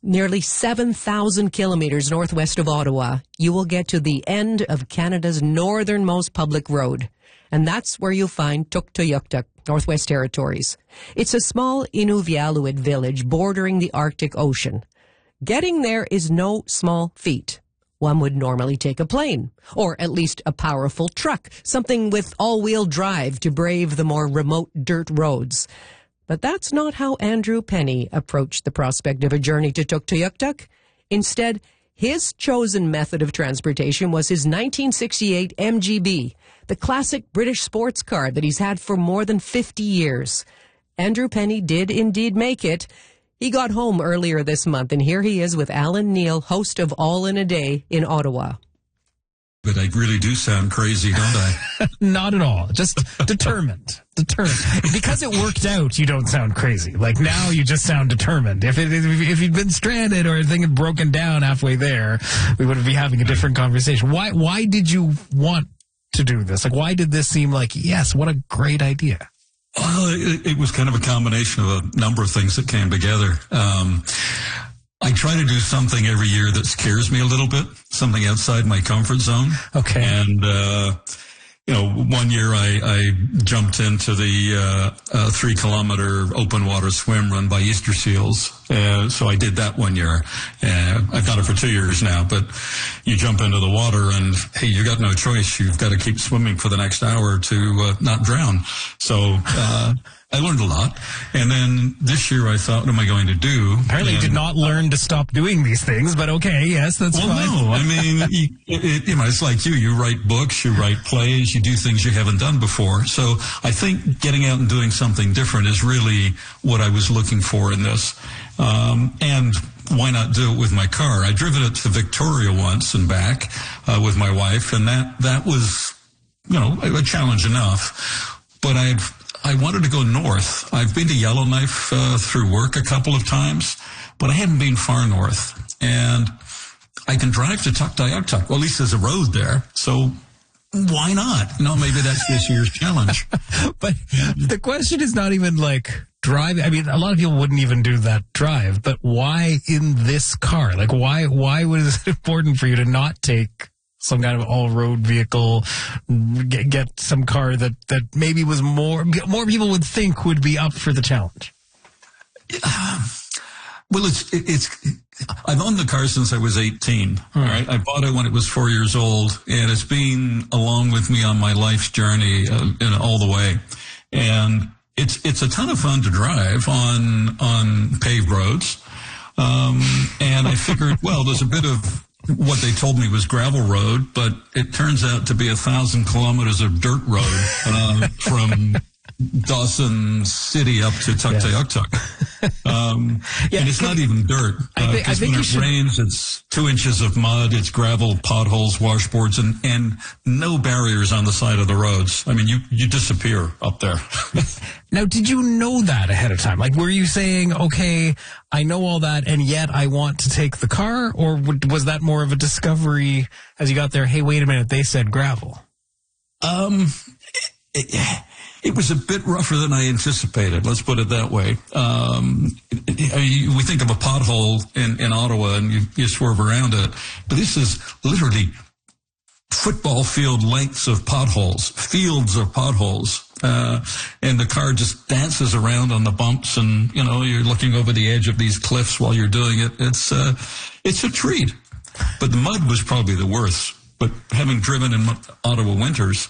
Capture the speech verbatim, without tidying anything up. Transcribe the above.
Nearly seven thousand kilometers northwest of Ottawa, you will get to the end of Canada's northernmost public road. And that's where you'll find Tuktoyaktuk, Northwest Territories. It's a small Inuvialuit village bordering the Arctic Ocean. Getting there is no small feat. One would normally take a plane, or at least a powerful truck, something with all-wheel drive to brave the more remote dirt roads. But that's not how Andrew Penny approached the prospect of a journey to Tuktoyaktuk. Instead, his chosen method of transportation was his nineteen sixty-eight M G B, the classic British sports car that he's had for more than fifty years. Andrew Penny did indeed make it. He got home earlier this month, and here he is with Alan Neal, host of All in a Day in Ottawa. But I really do sound crazy, don't I? Not at all. Just determined. Determined. Because it worked out, you don't sound crazy. Like, now you just sound determined. If it, if, if you'd been stranded or anything had broken down halfway there, we would be having a different conversation. Why, why did you want to do this? Like, why did this seem like, yes, what a great idea? Well, it, it was kind of a combination of a number of things that came together. Um, I try to do something every year that scares me a little bit, something outside my comfort zone. Okay. And, uh, you know, one year I, I jumped into the uh, uh, three kilometer open water swim run by Easter seals. Uh, so I did that one year. Uh, I've done it for two years now, but you jump into the water and, hey, you got no choice. You've got to keep swimming for the next hour to uh, not drown. So, uh, I learned a lot. And then this year I thought, what am I going to do? Apparently and, you did not learn to stop doing these things, but okay, yes, that's well, fine. no, I mean, you, it, you know, it's like you. You write books, you write plays, you do things you haven't done before. So I think getting out and doing something different is really what I was looking for in this. Um, and why not do it with my car? I'd driven it to Victoria once and back uh, with my wife, and that, that was, you know, a challenge enough. But I've I wanted to go north. I've been to Yellowknife uh, through work a couple of times, but I haven't been far north. And I can drive to Tuktoyaktuk. Well, at least there's a road there. So why not? You know, maybe that's this year's challenge. But the question is not even like driving. I mean, a lot of people wouldn't even do that drive, but why in this car? Like, why, why was it important for you to not take some kind of all-road vehicle, get, get some car that, that maybe was more, more people would think would be up for the challenge? Uh, well, it's, it, it's, I've owned the car since I was eighteen, hmm. all right? I bought it when it was four years old, and it's been along with me on my life's journey, uh, you know, all the way. And it's, it's a ton of fun to drive on, on paved roads. Um, and I figured, well, there's a bit of, what they told me was gravel road, but it turns out to be a thousand kilometers of dirt road uh, from Dawson City up to Tuktoyaktuk. Um, yeah, and it's not even dirt. Because uh, when it should... rains, it's two inches of mud, it's gravel, potholes, washboards, and, and no barriers on the side of the roads. I mean, you, you disappear up there. Now, did you know that ahead of time? Like, were you saying, okay, I know all that, and yet I want to take the car? Or was that more of a discovery as you got there, hey, wait a minute, they said gravel? Um, it, it was a bit rougher than I anticipated, let's put it that way. Um, we think of a pothole in, in Ottawa, and you, you swerve around it, but this is literally football field lengths of potholes, fields of potholes. Uh, and the car just dances around on the bumps, and, you know, you're looking over the edge of these cliffs while you're doing it. It's, uh, it's a treat. But the mud was probably the worst. But having driven in Ottawa winters,